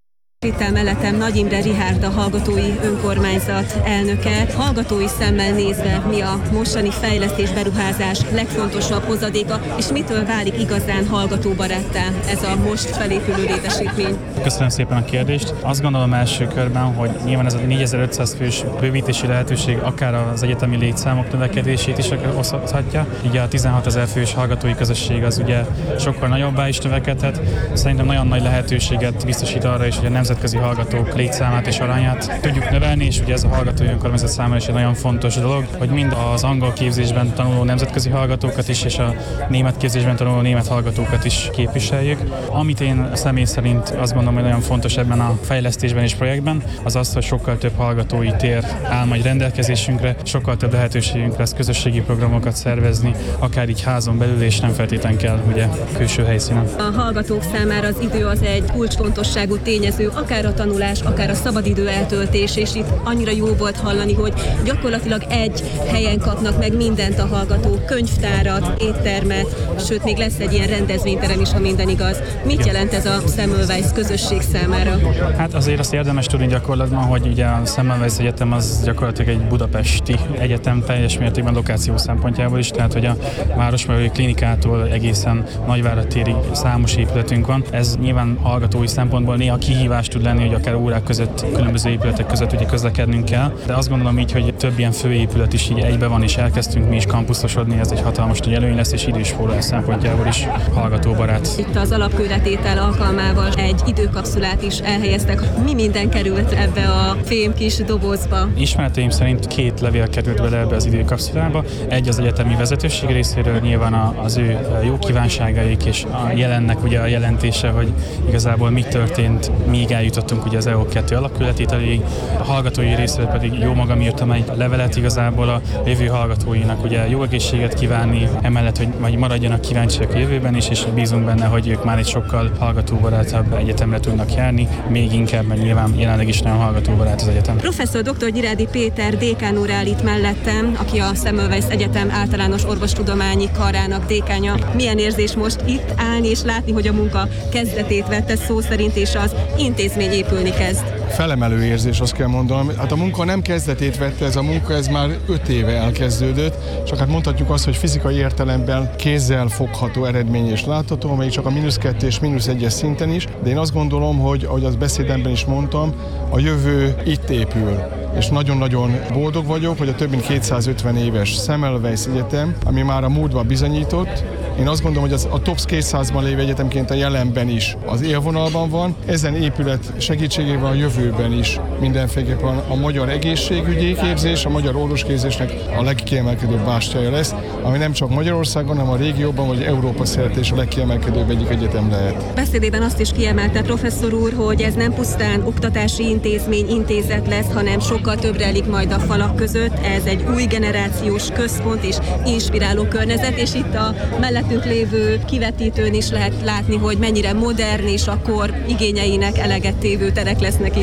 Itt áll mellettem Nagy Imre Richárd, a Hallgatói Önkormányzat elnöke. Hallgatói szemmel nézve, mi a mostani fejlesztés, beruházás legfontosabb hozadéka, és mitől válik igazán hallgatóbaráttá ez a most felépülő létesítmény? Köszönöm szépen a kérdést. Azt gondolom első körben, hogy nyilván ez a 4500 fős bővítési lehetőség akár az egyetemi létszámok növekedését is okozhatja. Ugye a 16 000 fős hallgatói közösség az ugye sokkal nagyobbá is növekedhet. Szerintem nagyon nagy lehetőséget biztosít arra is, hogy a nemzetközi hallgatók létszámát és arányát tudjuk növelni, és ugye ez a Hallgatói Önkormányzat számára is egy nagyon fontos dolog, hogy mind az angol képzésben tanuló nemzetközi hallgatókat is, és a német képzésben tanuló német hallgatókat is képviseljük. Amit én személy szerint azt gondolom, hogy nagyon fontos ebben a fejlesztésben és projektben, az az, hogy sokkal több hallgatói tér áll majd rendelkezésünkre, sokkal több lehetőségünk lesz közösségi programokat szervezni, akár így házon belül, és nem feltétlenül kell ugye külső helyszínen. A hallgatók számára az idő az egy kulcsfontosságú tényező, akár a tanulás, akár a szabadidő eltöltés, és itt annyira jó volt hallani, hogy gyakorlatilag egy helyen kapnak meg mindent a hallgatók, könyvtárat, éttermet, sőt még lesz egy ilyen rendezvényterem is, ha minden igaz. Mit jelent ez a Semmelweis közösség számára? Hát azért azt érdemes tudni gyakorlatban, hogy ugye a Semmelweis Egyetem az gyakorlatilag egy budapesti egyetem teljes mértékben lokáció szempontjából is, tehát hogy a Városmegyei Klinikától egészen Nagyvárad térig számos épületünk van. Ez nyilván hallgatói szempontból néha kihívás tud lenni, hogy akár órák között, különböző épületek között ugye közlekednünk kell, de azt gondolom így, hogy több ilyen főépület is így egybe van, és elkezdtünk mi is kampuszosodni, ez egy hatalmas nagy előny lesz, és időspórolás szempontjából is hallgatóbarát. Itt az alapkőletétel alkalmával egy időkapszulát is elhelyeztek. Mi minden került ebbe a fém kis dobozba? Ismereteim szerint 2 levél került bele ebbe az időkapszulába. Egy az egyetemi vezetőség részéről, nyilván az ő jó kívánságaik, és a jelennek ugye a jelentése, hogy igazából mi történt, míg eljutottunk ugye az EO2 alapkőletételéig. A hallgatói részéről pedig jó magam írtam egy levelet igazából a jövő hallgatóinak ugye jó egészséget kívánni, emellett, hogy majd maradjanak kíváncsiak a jövőben is, és bízunk benne, hogy ők már egy sokkal hallgatóbarátabb egyetemre tudnak járni, még inkább, mert nyilván jelenleg is nagyon hallgatóbarát az egyetem. Professzor dr. Nyirádi Péter dékán úr áll itt mellettem, aki a Semmelweis Egyetem általános orvostudományi karának dékánja. Milyen érzés most itt állni és látni, hogy a munka kezdetét vette szó szerint, és az intézmény épülni kezd? Felemelő érzés, azt kell mondanom. Hát a munka nem kezdetét vette, ez a munka, ez már 5 éve elkezdődött, csak hát mondhatjuk azt, hogy fizikai értelemben kézzel fogható eredmény és látható, amely csak a -2 és -1-es szinten is, de én azt gondolom, hogy ahogy az beszédemben is mondtam, a jövő itt épül. És nagyon-nagyon boldog vagyok, hogy a több mint 250 éves Semmelweis Egyetem, ami már a múltban bizonyított, én azt gondolom, hogy az a TOPS 200-ban lévő egyetemként a jelenben is az élvonalban van. Ezen épület segítségével a jövőben is mindenféleképpen a magyar egészségügyi képzés, a magyar orvosképzésnek a legkiemelkedőbb bástyája lesz, ami nem csak Magyarországon, hanem a régióban vagy Európa szerte is a legkiemelkedőbb egyik egyetem lehet. Beszédében azt is kiemelte professzor úr, hogy ez nem pusztán oktatási intézmény, intézet lesz, hanem sokkal több rejlik majd a falak között. Ez egy új generációs központ és inspiráló környezet, és itt a mellettünk lévő kivetítőn is lehet látni, hogy mennyire modern és a kor igényeinek eleget tévő terek lesznek itt.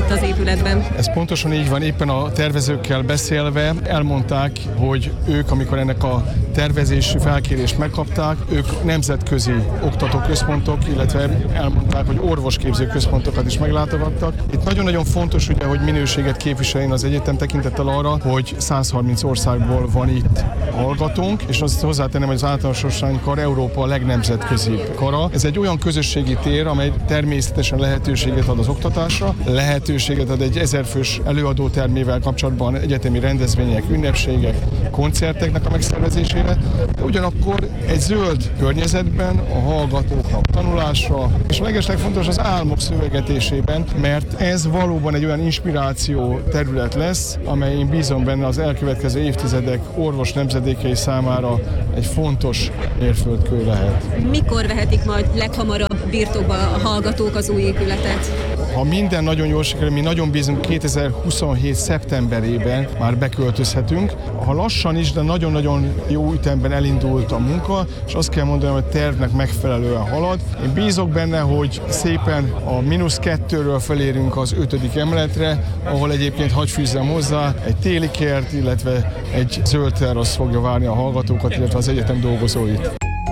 itt az épületben. Ez pontosan így van, éppen a tervezőkkel beszélve elmondták, hogy ők, amikor ennek a tervezési felkérést megkapták, ők nemzetközi oktatóközpontok, illetve elmondták, hogy orvosképző központokat is meglátogattak. Itt nagyon-nagyon fontos, ugye, hogy minőséget képviseljen az egyetem tekintettel arra, hogy 130 országból van itt hallgatónk, és azt hozzátenem, hogy az általános kar Európa a legnemzetközibb kara. Ez egy olyan közösségi tér, amely természetesen lehetőséget ad az oktatásra, lehetőséget ad egy 1000 fős előadótermével kapcsolatban egyetemi rendezvények, ünnepségek, koncerteknek a megszervezésére, de ugyanakkor egy zöld környezetben a hallgatóknak tanulásra, és a legeslegfontos az álmok szövegetésében, mert ez valóban egy olyan inspiráció terület lesz, amely én bízom benne az elkövetkező évtizedek orvos nemzedékei számára egy fontos mérföldkő lehet. Mikor vehetik majd leghamarabb birtokba a hallgatók az új épületet? Ha minden nagyon jól sikerül, mi nagyon bízunk 2027. szeptemberében már beköltözhetünk. Ha lassan is, de nagyon-nagyon jó ütemben elindult a munka, és azt kell mondanom, hogy tervnek megfelelően halad. Én bízok benne, hogy szépen a -2-ről felérünk az 5. emeletre, ahol egyébként hadd fűzzem hozzá, egy téli kert, illetve egy zöld terasz fogja várni a hallgatókat, illetve az egyetem dolgozóit.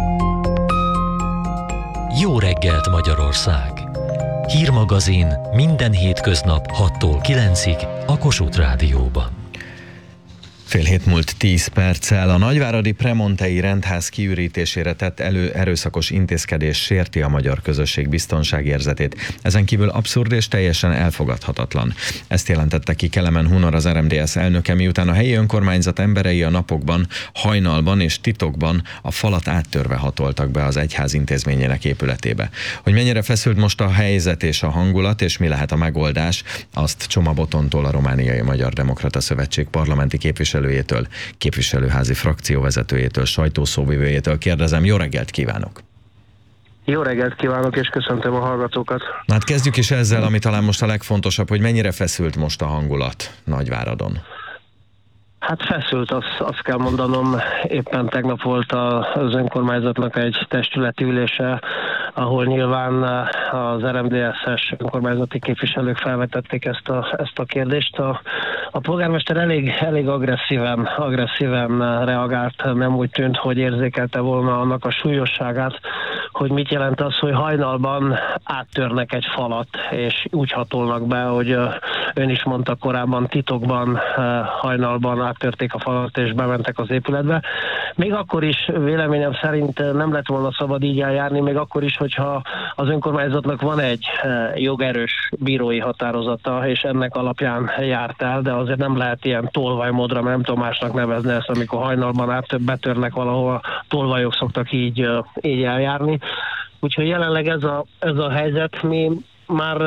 Jó reggelt, Magyarország! Hírmagazin minden hétköznap 6-tól 9-ig a Kossuth Rádióban. 6:07 a nagyváradi Premontei rendház kiürítésére tett erőszakos intézkedés sérti a magyar közösség biztonságérzetét. Ezen kívül abszurd és teljesen elfogadhatatlan. Ezt jelentette ki Kelemen Hunor, az RMDSZ elnöke, miután a helyi önkormányzat emberei a napokban, hajnalban és titokban a falat áttörve hatoltak be az egyház intézményének épületébe. Hogy mennyire feszült most a helyzet és a hangulat, és mi lehet a megoldás, azt Csoma Botontól, a Romániai Magyar Demokrata Szövetség parlamenti képviselőházi frakcióvezetőjétől, sajtószóvivőjétől kérdezem. Jó reggelt kívánok! Jó reggelt kívánok, és köszöntöm a hallgatókat! Hát kezdjük is ezzel, ami talán most a legfontosabb, hogy mennyire feszült most a hangulat Nagyváradon. Hát feszült, azt kell mondanom, éppen tegnap volt az önkormányzatnak egy testületi ülése, ahol nyilván az RMDSZ-es önkormányzati képviselők felvetették ezt a kérdést. A polgármester elég agresszíven reagált, nem úgy tűnt, hogy érzékelte volna annak a súlyosságát, hogy mit jelent az, hogy hajnalban áttörnek egy falat, és úgy hatolnak be, hogy ön is mondta korábban, titokban hajnalban áttörték a falat, és bementek az épületbe. Még akkor is véleményem szerint nem lett volna szabad így eljárni, még akkor is, hogyha az önkormányzatnak van egy jogerős bírói határozata, és ennek alapján járt el, de azért nem lehet ilyen tolvajmódra, mert nem tudom másnak nevezni ezt, amikor hajnalban betörnek valahol, tolvajok szoktak így eljárni. Úgyhogy jelenleg ez a helyzet, mi már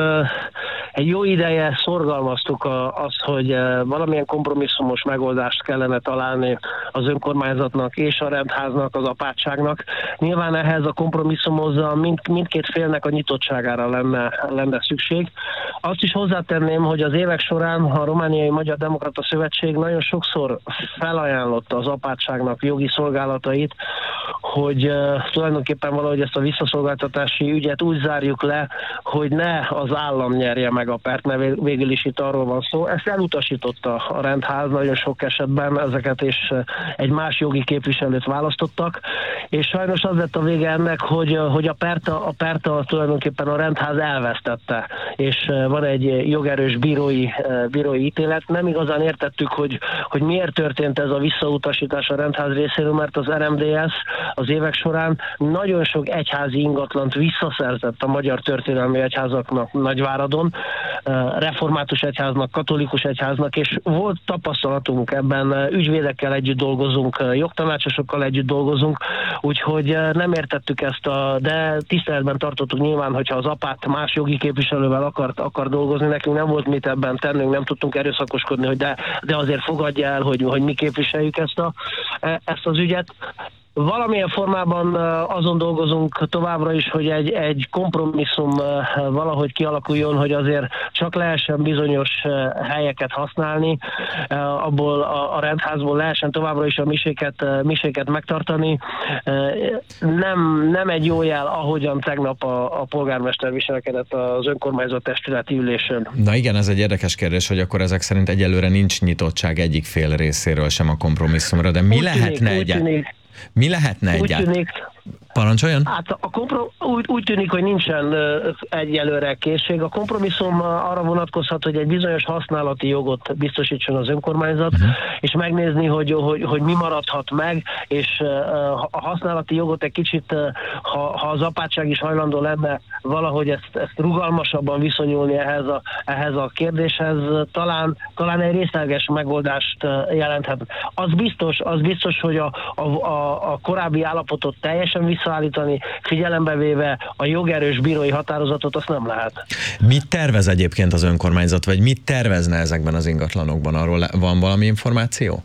egy jó ideje szorgalmaztuk azt, hogy valamilyen kompromisszumos megoldást kellene találni az önkormányzatnak és a rendháznak, az apátságnak. Nyilván ehhez a kompromisszumhoz mindkét félnek a nyitottságára lenne szükség. Azt is hozzátenném, hogy az évek során a Romániai Magyar Demokrata Szövetség nagyon sokszor felajánlotta az apátságnak jogi szolgálatait, hogy tulajdonképpen valahogy ezt a visszaszolgáltatási ügyet úgy zárjuk le, hogy ne az állam nyerje meg a pert, mert végül is itt arról van szó. Ezt elutasította a rendház nagyon sok esetben, ezeket és egy más jogi képviselőt választottak, és sajnos az lett a vége ennek, hogy a perta tulajdonképpen a rendház elvesztette, és van egy jogerős bírói ítélet. Nem igazán értettük, hogy miért történt ez a visszautasítás a rendház részéről, mert az RMDSZ az évek során nagyon sok egyházi ingatlant visszaszerzett a magyar történelmi egyházaknak Nagyváradon, református egyháznak, katolikus egyháznak, és volt tapasztalatunk ebben, ügyvédekkel együtt dolgozunk, jogtanácsosokkal együtt dolgozunk, úgyhogy nem értettük ezt, de tiszteletben tartottuk nyilván, hogyha az apát más jogi képviselővel akar dolgozni, nekünk nem volt mit ebben tennünk, nem tudtunk erőszakoskodni, hogy de azért fogadja el, hogy mi képviseljük ezt az ügyet. Valamilyen formában azon dolgozunk továbbra is, hogy egy kompromisszum valahogy kialakuljon, hogy azért csak lehessen bizonyos helyeket használni, abból a rendházból lehessen továbbra is a miséket megtartani. Nem egy jó jel, ahogyan tegnap a polgármester viselkedett az önkormányzat testületi ülésön. Na igen, ez egy érdekes kérdés, hogy akkor ezek szerint egyelőre nincs nyitottság egyik fél részéről sem a kompromisszumra, de mi lehetne egyáltalán? Parancsoljon? Hát úgy tűnik, hogy nincsen egyelőre készség. A kompromisszum arra vonatkozhat, hogy egy bizonyos használati jogot biztosítson az önkormányzat, és megnézni, hogy mi maradhat meg, és a használati jogot egy kicsit, ha az apátság is hajlandó lenne valahogy ezt rugalmasabban viszonyulni ehhez a kérdéshez, talán egy részleges megoldást jelenthet. Az biztos, hogy a korábbi állapotot teljesen visszaállítani, figyelembe véve a jogerős bírói határozatot, azt nem lehet. Mit tervez egyébként az önkormányzat, vagy mit tervezne ezekben az ingatlanokban? Arról van valami információ?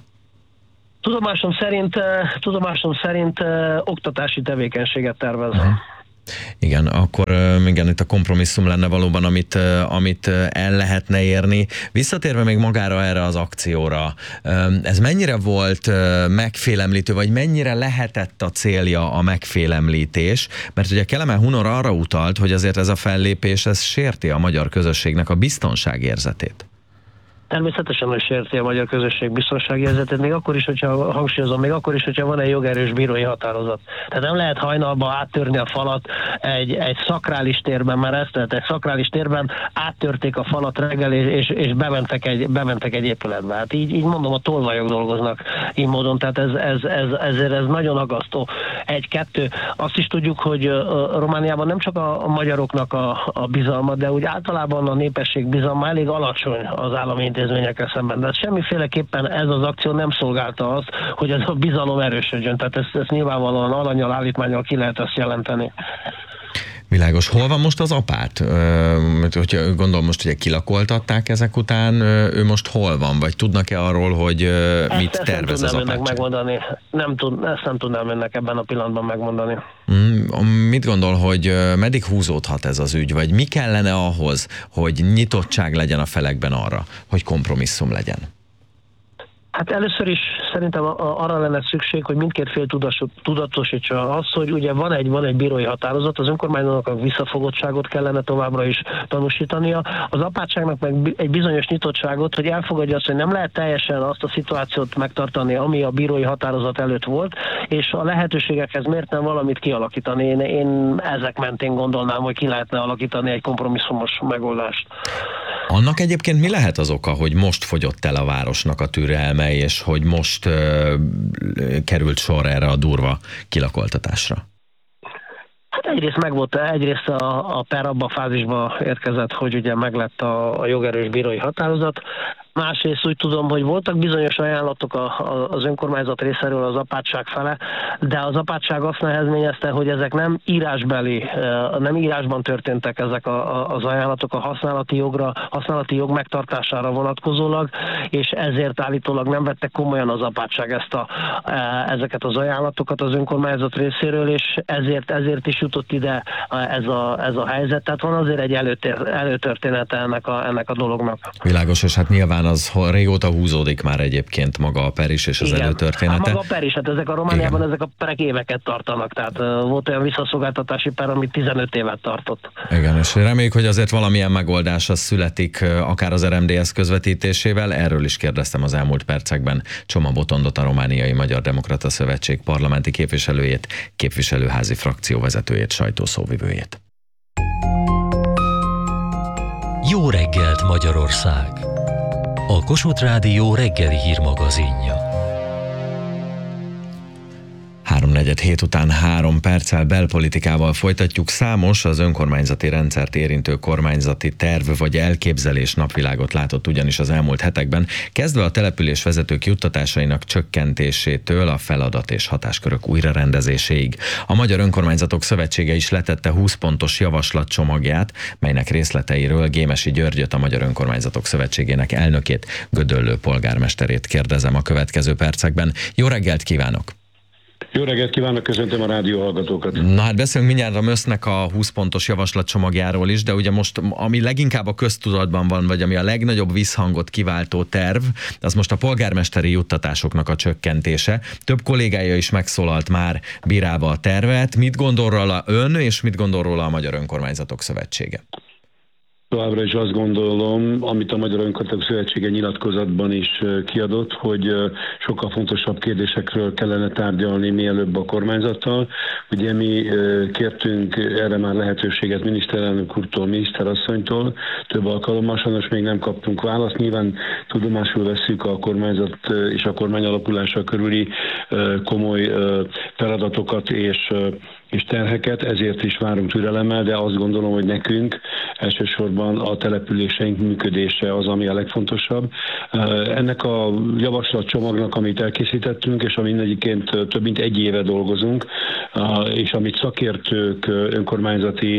Tudomásom szerint oktatási tevékenységet tervez. Igen, akkor igen, itt a kompromisszum lenne valóban, amit el lehetne érni. Visszatérve még magára erre az akcióra, ez mennyire volt megfélemlítő, vagy mennyire lehetett a célja a megfélemlítés? Mert ugye Kelemen Hunor arra utalt, hogy azért ez a fellépés, ez sérti a magyar közösségnek a biztonságérzetét. Természetesen, hogy sérti a magyar közösség biztonságérzetét, még akkor is, hogyha van egy jogerős bírói határozat. Tehát nem lehet hajnalban áttörni a falat egy szakrális térben, mert egy szakrális térben áttörték a falat reggel, és bementek egy épületbe. Hát így mondom, a tolvajok dolgoznak így módon, tehát ez nagyon aggasztó. Egy-kettő. Azt is tudjuk, hogy Romániában nem csak a magyaroknak a bizalma, de úgy általában a népesség bizalma elég alacsony az állami intézményekkel szemben. De semmiféleképpen ez az akció nem szolgálta azt, hogy ez a bizalom erősödjön. Tehát ezt nyilvánvalóan alanyal, állítmánnyal ki lehet ezt jelenteni. Világos. Hol van most az apát? Hogyha gondolom most ugye kilakoltatták ezek után, ő most hol van? Vagy tudnak-e arról, hogy mit tervez az apát? Ezt nem tudnám önnek ebben a pillanatban megmondani. Mit gondol, hogy meddig húzódhat ez az ügy? Vagy mi kellene ahhoz, hogy nyitottság legyen a felekben arra, hogy kompromisszum legyen? Hát először is szerintem arra lenne szükség, hogy mindkét fél tudatosítsa azt, hogy ugye van egy bírói határozat, az önkormányzatnak a visszafogottságot kellene továbbra is tanúsítania, az apátságnak meg egy bizonyos nyitottságot, hogy elfogadja azt, hogy nem lehet teljesen azt a szituációt megtartani, ami a bírói határozat előtt volt, és a lehetőségekhez miért nem valamit kialakítani. Én ezek mentén gondolnám, hogy ki lehetne alakítani egy kompromisszumos megoldást. Annak egyébként mi lehet az oka, hogy most fogyott el a városnak a türelme, és hogy most került sor erre a durva kilakoltatásra? Hát egyrészt a per abba a fázisba érkezett, hogy ugye meglett a jogerős bírói határozat. Másrészt úgy tudom, hogy voltak bizonyos ajánlatok az önkormányzat részéről az apátság fele, de az apátság azt nehezményezte, hogy ezek nem írásban történtek ezek az ajánlatok a használati jog megtartására vonatkozólag, és ezért állítólag nem vette komolyan az apátság ezeket az ajánlatokat az önkormányzat részéről, és ezért is jutott ide ez a helyzet. Tehát van azért egy előtörténete ennek a dolognak. Világos, és hát nyilván az régóta húzódik már egyébként maga a per is, és az előtörténete. Hát maga a per is, hát ezek a Romániában ezek a perek éveket tartanak, tehát volt olyan visszaszolgáltatási per, ami 15 évet tartott. Igen, és reméljük, hogy azért valamilyen megoldás az születik, akár az RMDSZ közvetítésével. Erről is kérdeztem az elmúlt percekben Csoma Botondot, a Romániai Magyar Demokrata Szövetség parlamenti képviselőjét, képviselőházi frakcióvezetőjét, sajtószóvivőjét. Jó reggelt, Magyarország! A Kossuth Rádió reggeli hírmagazinja. 3:47 után 3 perccel belpolitikával folytatjuk. Számos az önkormányzati rendszert érintő kormányzati terv vagy elképzelés napvilágot látott ugyanis az elmúlt hetekben, kezdve a településvezetők juttatásainak csökkentésétől a feladat és hatáskörök újrarendezéséig. A Magyar Önkormányzatok Szövetsége is letette 20 pontos javaslatcsomagját, melynek részleteiről Gémesi Györgyöt, a Magyar Önkormányzatok Szövetségének elnökét, Gödöllő polgármesterét kérdezem a következő percekben. Jó reggelt kívánok! Jó reggelt kívánok, köszöntöm a rádió hallgatókat. Na hát beszélünk mindjárt a MÖSZ-nek a 20 pontos javaslatcsomagjáról is, de ugye most, ami leginkább a köztudatban van, vagy ami a legnagyobb visszhangot kiváltó terv, az most a polgármesteri juttatásoknak a csökkentése. Több kollégája is megszólalt már bírálva a tervet. Mit gondol róla ön, és mit gondol róla a Magyar Önkormányzatok Szövetsége? Továbbra is azt gondolom, amit a Magyar Önkormányzatok Szövetsége nyilatkozatban is kiadott, hogy sokkal fontosabb kérdésekről kellene tárgyalni mielőbb a kormányzattal. Ugye mi kértünk erre már lehetőséget miniszterelnök úrtól, miniszterasszonytól, több alkalommal, sajnos még nem kaptunk választ. Nyilván tudomásul vesszük a kormányzat és a kormány alakulása körüli komoly feladatokat és terheket, ezért is várunk türelemmel, de azt gondolom, hogy nekünk elsősorban a településeink működése az, ami a legfontosabb. Ennek a javaslatcsomagnak, amit elkészítettünk, és amin egyébként több mint egy éve dolgozunk, és amit szakértők, önkormányzati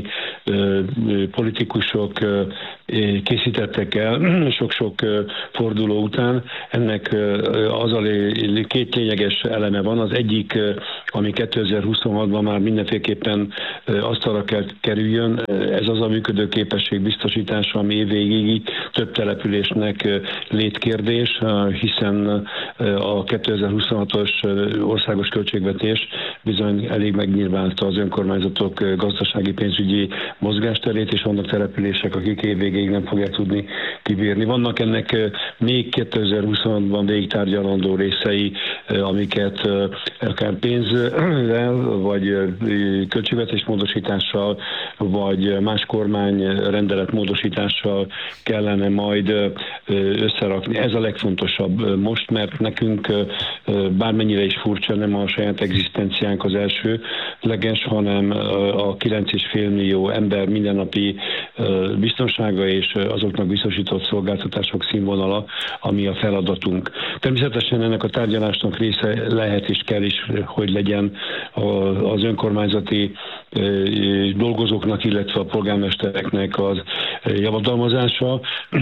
politikusok készítettek el sok-sok forduló után, ennek az a két lényeges eleme van. Az egyik, ami 2026-ban már mindenféleképpen asztalra kell kerüljön, ez az a működőképesség biztosítása, ami évvégig több településnek létkérdés, hiszen a 2026-os országos költségvetés bizony elég megnyilvánta az önkormányzatok gazdasági pénzügyi mozgásterét, és vannak települések, akik évvégig nem fogják tudni kibírni. Vannak ennek még 2026-ban végigtárgyalandó részei, amiket akár pénzzel, vagy költségvetés módosítással, vagy más kormány rendelet módosítással kellene majd összerakni. Ez a legfontosabb most, mert nekünk bármennyire is furcsa, nem a saját egzisztenciánk az elsőleges, hanem a 9,5 millió ember mindennapi biztonsága és azoknak biztosított szolgáltatások színvonala, ami a feladatunk. Természetesen ennek a tárgyalásnak része lehet és kell is, hogy legyen az önkormányzati dolgozóknak, illetve a polgármestereknek az javadalmazása.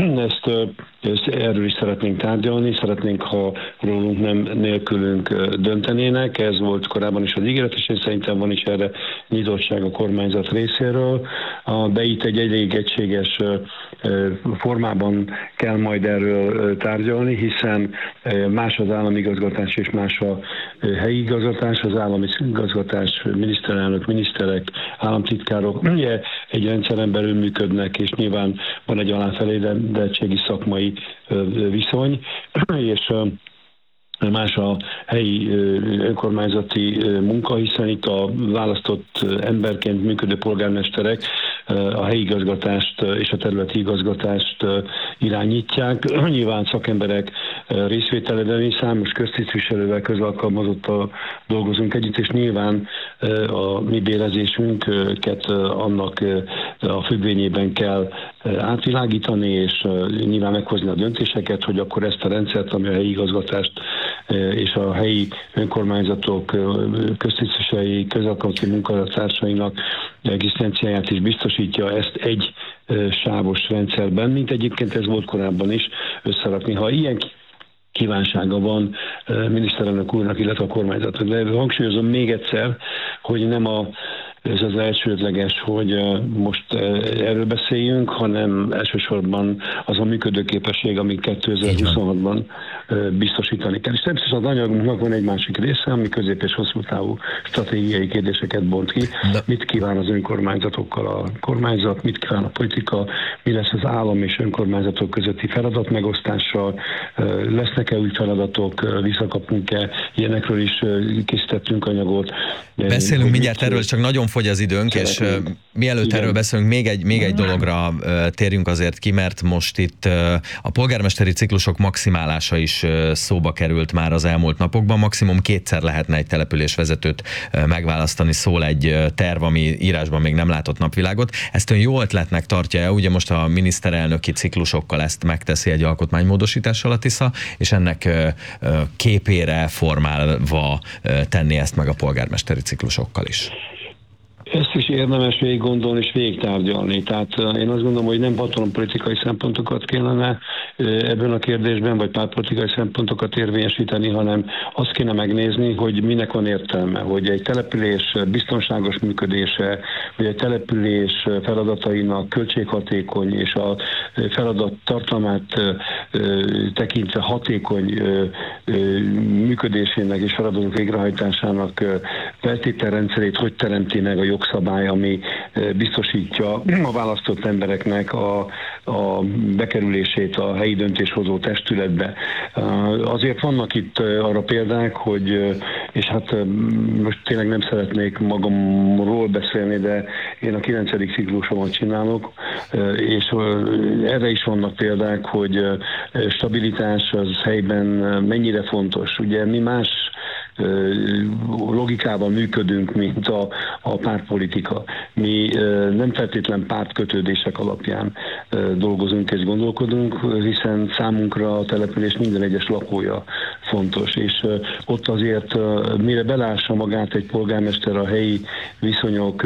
Erről is szeretnénk tárgyalni, szeretnénk, ha rólunk nem nélkülünk döntenének. Ez volt korábban is az ígéret, és szerintem van is erre nyitottság a kormányzat részéről. De itt egy elég egységes formában kell majd erről tárgyalni, hiszen más az állami igazgatás és más a helyi igazgatás. Az állami igazgatás miniszterelnök, miniszterek, államtitkárok ugye egy rendszeren belül működnek, és nyilván van egy aláfelédettségi szakmai viszony, és más a helyi önkormányzati munka, hiszen itt a választott emberként működő polgármesterek a helyi igazgatást és a területi igazgatást irányítják. Nyilván szakemberek részvételében mi számos köztisztviselővel, közalkalmazottal dolgozunk együtt, és nyilván a mi bérezésünket annak a függvényében kell átvilágítani, és nyilván meghozni a döntéseket, hogy akkor ezt a rendszert, ami a helyi igazgatást és a helyi önkormányzatok köztisztviselői, közalkalmazotti munkatársainak egzisztenciáját is biztosítja, ezt egy sávos rendszerben, mint egyébként ez volt korábban is, összerakni. Ha ilyen kívánsága van miniszterelnök úrnak, illetve a kormányzatnak, de hangsúlyozom még egyszer, hogy nem ez az elsődleges, hogy most erről beszéljünk, hanem elsősorban az a működőképesség, amit 2026-ban biztosítani kell. És természetesen az anyagunknak van egy másik része, ami közép- és hosszú távú stratégiai kérdéseket bont ki. Mit kíván az önkormányzatokkal a kormányzat, mit kíván a politika, mi lesz az állam és önkormányzatok közötti feladatmegosztással, lesznek-e új feladatok, visszakapunk-e, ilyenekről is készítettünk anyagot. Beszélünk mindjárt erről, csak nagyon fogy az időnk, és mielőtt erről beszélünk, még egy dologra térjünk azért ki, mert most itt a polgármesteri ciklusok maximálása is szóba került már az elmúlt napokban. Maximum 2-szer lehetne egy településvezetőt megválasztani, szól egy terv, ami írásban még nem látott napvilágot. Ezt ön jó ötletnek tartja-e? Ugye most a miniszterelnöki ciklusokkal ezt megteszi egy alkotmánymódosítással a Tisza, és ennek képére formálva tenni ezt meg a polgármesteri ciklusokkal is. ezt is érdemes végig gondolni és végig tárgyalni. Tehát én azt gondolom, hogy nem hatalompolitikai szempontokat kellene ebben a kérdésben, vagy pártpolitikai szempontokat érvényesíteni, hanem azt kéne megnézni, hogy minek van értelme, hogy egy település biztonságos működése, hogy egy település feladatainak költséghatékony és a feladat tartalmát tekintve hatékony működésének és feladatok végrehajtásának feltételrendszerét hogy teremti meg a jogszabály, ami biztosítja a választott embereknek a bekerülését a helyi döntéshozó testületbe. Azért vannak itt arra példák, hogy, és hát most tényleg nem szeretnék magamról beszélni, de én a 9. ciklusomat csinálok, és erre is vannak példák, hogy stabilitás az helyben mennyire fontos. Ugye mi más logikában működünk, mint a pártpolitika. Mi nem feltétlen pártkötődések alapján dolgozunk és gondolkodunk, hiszen számunkra a település minden egyes lakója fontos, és ott azért mire belássa magát egy polgármester a helyi viszonyok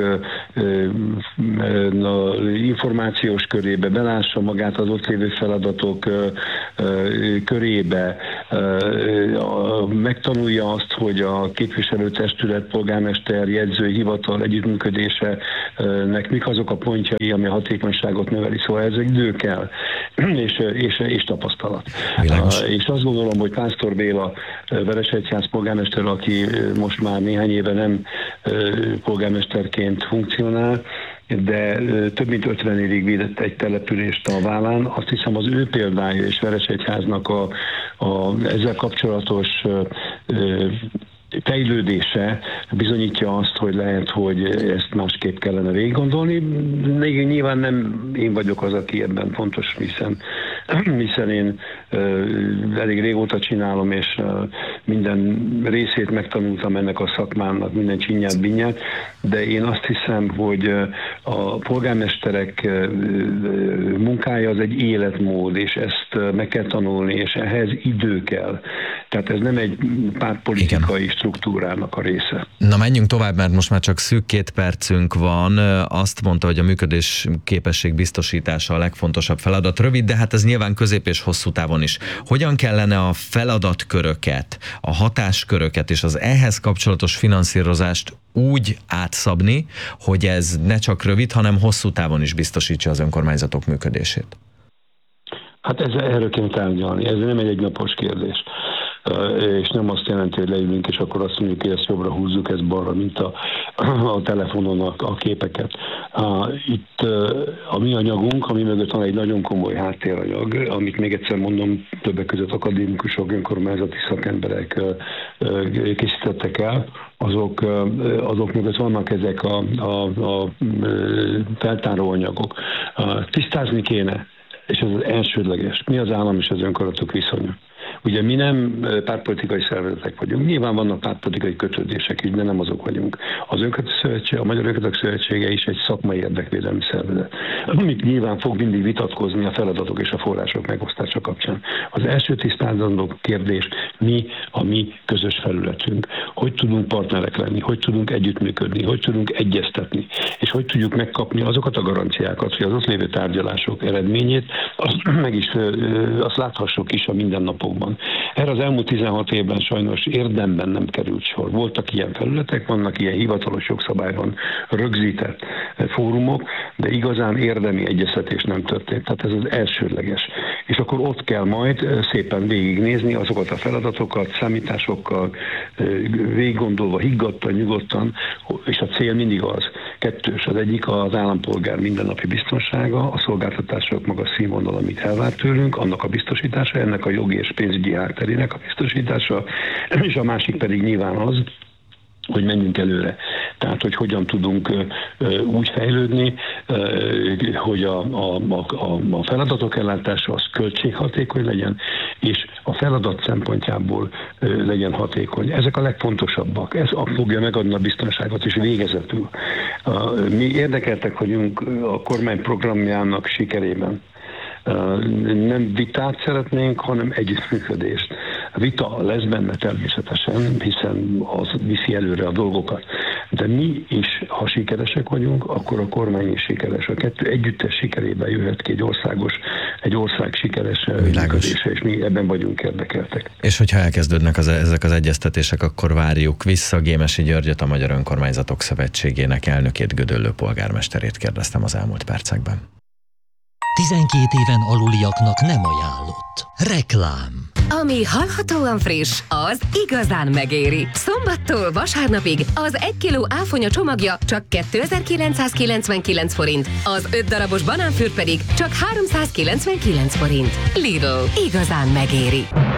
információs körébe, belássa magát az ott lévő feladatok körébe, megtanulja azt, hogy a képviselőtestület, polgármester, jegyző, hivatal együttműködésének mik azok a pontjai, ami a hatékonyságot növeli. Szóval ez idő kell, és tapasztalat. És azt gondolom, hogy Pásztor Béla, Veresegyház polgármester, aki most már néhány éve nem polgármesterként funkcionál, de több mint 50 évig védett egy települést a vállán. Azt hiszem, az ő példája és Veresegyháznak ezzel kapcsolatos fejlődése bizonyítja azt, hogy lehet, hogy ezt másképp kellene végiggondolni. Nyilván nem én vagyok az, aki ebben fontos, hiszen én elég régóta csinálom, és minden részét megtanultam ennek a szakmának, minden csinyát, binyát, de én azt hiszem, hogy a polgármesterek munkája az egy életmód, és ezt meg kell tanulni, és ehhez idő kell. Tehát ez nem egy pártpolitikai struktúrának a része. Na menjünk tovább, mert most már csak szűk 2 percünk van. Azt mondta, hogy a működés képesség biztosítása a legfontosabb feladat. Rövid, de hát ez nyilván közép és hosszú távon is. Hogyan kellene a feladatköröket, a hatásköröket és az ehhez kapcsolatos finanszírozást úgy átszabni, hogy ez ne csak rövid, hanem hosszú távon is biztosítsa az önkormányzatok működését? Hát erről kéne tárgyalni. Ez nem egy egynapos kérdés. És nem azt jelenti, hogy leülünk, és akkor azt mondjuk, hogy ezt jobbra húzzuk, ezt balra, mint a telefonon a képeket. Itt a mi anyagunk, ami mögött van egy nagyon komoly háttéranyag, amit még egyszer mondom, többek között akadémikusok, önkormányzati szakemberek készítettek el, azok mögött vannak ezek a feltáró anyagok. Tisztázni kéne, és ez az elsődleges. Mi az állam és az önkormányzatok viszonya? Ugye mi nem pártpolitikai szervezetek vagyunk. Nyilván vannak pártpolitikai kötődések is, de nem azok vagyunk. Az Önkormányzati Szövetség, a Magyar Önkormányzatok Szövetsége is egy szakmai érdekvédelmi szervezet, amit nyilván fog mindig vitatkozni a feladatok és a források megosztása kapcsán. Az első tisztázandó kérdés, mi a mi közös felületünk. Hogy tudunk partnerek lenni, hogy tudunk együttműködni, hogy tudunk egyeztetni, és hogy tudjuk megkapni azokat a garanciákat, hogy az ott lévő tárgyalások eredményét, azt láthassuk is a mindennapokban. Erre az elmúlt 16 évben sajnos érdemben nem került sor. Voltak ilyen felületek, vannak ilyen hivatalos jogszabályban rögzített fórumok, de igazán érdemi egyeztetés nem történt. Tehát ez az elsődleges. És akkor ott kell majd szépen végignézni azokat a feladatokat, számításokkal, végiggondolva, higgadtan, nyugodtan, és a cél mindig az. Kettős. Az egyik az állampolgár mindennapi biztonsága, a szolgáltatások magas színvonal, amit elvár tőlünk, annak a biztosítása, ennek a jogi és pénzügyi hátterének a biztosítása, és a másik pedig nyilván az, hogy menjünk előre. Tehát, hogy hogyan tudunk úgy fejlődni, hogy a feladatok ellátása az költséghatékony legyen, és a feladat szempontjából legyen hatékony. Ezek a legfontosabbak. Ez fogja megadni a biztonságot, és végezetül. Mi érdekeltek vagyunk a kormány programjának sikerében. Nem vitát szeretnénk, hanem együttműködést. Vita lesz benne természetesen, hiszen az viszi előre a dolgokat. De mi is, ha sikeresek vagyunk, akkor a kormány is sikeres. A kettő együttes sikerében jöhet ki egy ország sikeres működése, és mi ebben vagyunk érdekeltek. És hogyha elkezdődnek ezek az egyeztetések, akkor várjuk vissza. Gémesi Györgyöt, a Magyar Önkormányzatok Szövetségének elnökét, Gödöllő polgármesterét kérdeztem az elmúlt percekben. 12 éven aluliaknak nem ajánlott. Reklám. Ami hallhatóan friss, az igazán megéri. Szombattól vasárnapig az 1 kiló áfonya csomagja csak 2999 forint, az 5 darabos banánfűr pedig csak 399 forint. Lidl, igazán megéri.